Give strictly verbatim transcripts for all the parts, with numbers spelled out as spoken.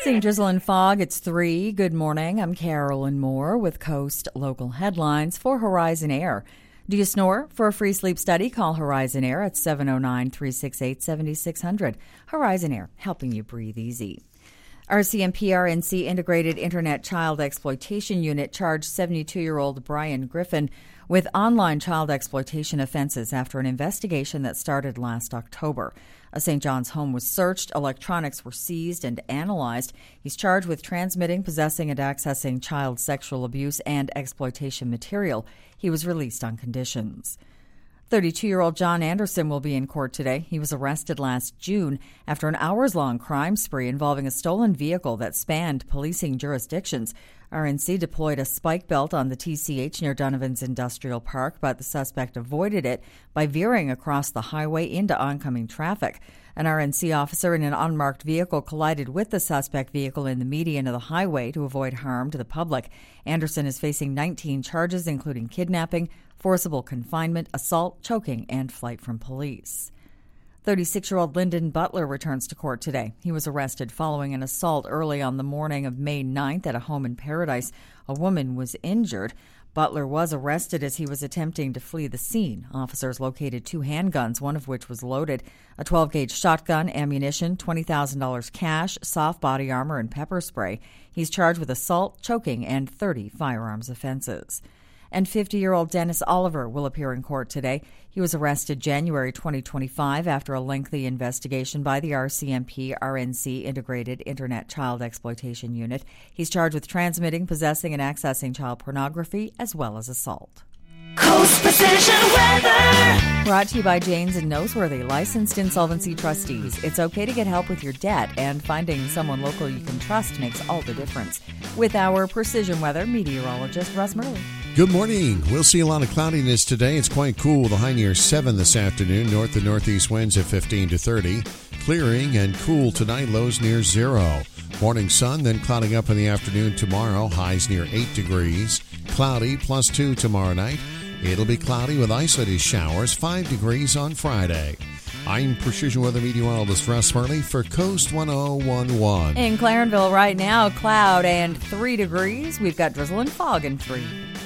Seeing drizzle and fog, it's three. Good morning. I'm Carolyn Moore with Coast Local Headlines for Horizon Air. Do you snore? For a free sleep study, call Horizon Air at seven oh nine, three six eight, seven six zero zero. Horizon Air, helping you breathe easy. R C M P R N C Integrated Internet Child Exploitation Unit charged seventy-two-year-old Brian Griffin with online child exploitation offenses after an investigation that started last October. A Saint John's home was searched, electronics were seized and analyzed. He's charged with transmitting, possessing, and accessing child sexual abuse and exploitation material. He was released on conditions. thirty-two-year-old John Anderson will be in court today. He was arrested last June after an hours-long crime spree involving a stolen vehicle that spanned policing jurisdictions. R N C deployed a spike belt on the T C H near Donovan's Industrial Park, but the suspect avoided it by veering across the highway into oncoming traffic. An R N C officer in an unmarked vehicle collided with the suspect vehicle in the median of the highway to avoid harm to the public. Anderson is facing nineteen charges, including kidnapping, forcible confinement, assault, choking, and flight from police. thirty-six-year-old Lyndon Butler returns to court today. He was arrested following an assault early on the morning of May ninth at a home in Paradise. A woman was injured. Butler was arrested as he was attempting to flee the scene. Officers located two handguns, one of which was loaded, a twelve-gauge shotgun, ammunition, twenty thousand dollars cash, soft body armor, and pepper spray. He's charged with assault, choking, and thirty firearms offenses. And fifty-year-old Dennis Oliver will appear in court today. He was arrested January twenty twenty-five after a lengthy investigation by the R C M P R N C Integrated Internet Child Exploitation Unit. He's charged with transmitting, possessing, and accessing child pornography as well as assault. Coast Precision Weather. Brought to you by Janes and Noseworthy, licensed insolvency trustees. It's okay to get help with your debt, and finding someone local you can trust makes all the difference. With our Precision Weather meteorologist, Russ Murley. Good morning. We'll see a lot of cloudiness today. It's quite cool with a high near seven this afternoon. North and northeast winds at fifteen to thirty. Clearing and cool tonight, lows near zero. Morning sun, then clouding up in the afternoon tomorrow. Highs near eight degrees. Cloudy, plus two tomorrow night. It'll be cloudy with isolated showers, five degrees on Friday. I'm Precision Weather Meteorologist Russ Murley for Coast ten eleven. In Clarenville right now, cloud and three degrees. We've got drizzle and fog and three.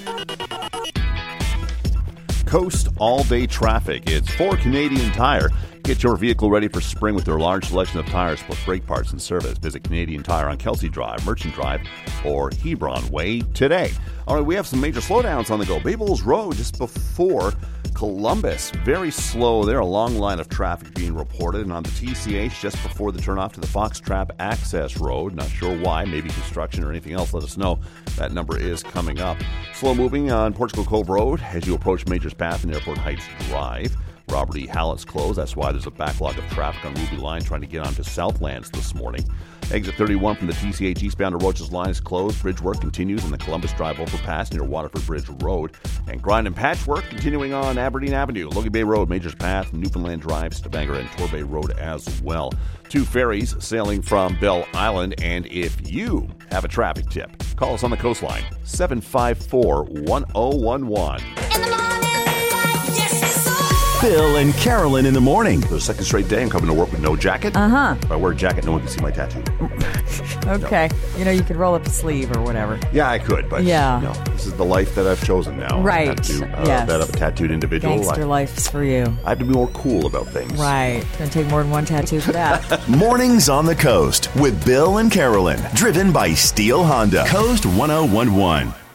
Coast all-day traffic. It's for Canadian Tire. Get your vehicle ready for spring with their large selection of tires plus brake parts and service. Visit Canadian Tire on Kelsey Drive, Merchant Drive, or Hebron Way today. All right, we have some major slowdowns on the go. Babels Road just before Columbus. Very slow there. A long line of traffic being reported. And on the T C H just before the turnoff to the Foxtrap Access Road. Not sure why. Maybe construction or anything else. Let us know. That number is coming up. Slow moving on Portugal Cove Road as you approach Majors Path and Airport Heights Drive. Robert E. Hallett's closed. That's why there's a backlog of traffic on Ruby Line trying to get onto Southlands this morning. Exit thirty-one from the T C H eastbound to Roches Line is closed. Bridge work continues in the Columbus Drive overpass near Waterford Bridge Road. And grind and patch work continuing on Aberdeen Avenue, Logie Bay Road, Majors Path, Newfoundland Drive, Stavanger, and Torbay Road as well. Two ferries sailing from Bell Island. And if you have a traffic tip, call us on the coastline, seven five four, one oh one one. In the morning light, yes, it's so. Bill and Carolyn in the morning. For the second straight day, I'm coming to work with no jacket. Uh-huh. If I wear a jacket, no one can see my tattoo. Okay. No. You know, you could roll up the sleeve or whatever. Yeah, I could, but yeah. no, this is the life that I've chosen now. Right. I have to, uh, yes. That of a tattooed individual. Gangster I, life's for you. I have to be more cool about things. Right. It's going to take more than one tattoo for that. Mornings on the Coast with Bill and Carolyn. Driven by Steel Honda. Coast ten eleven.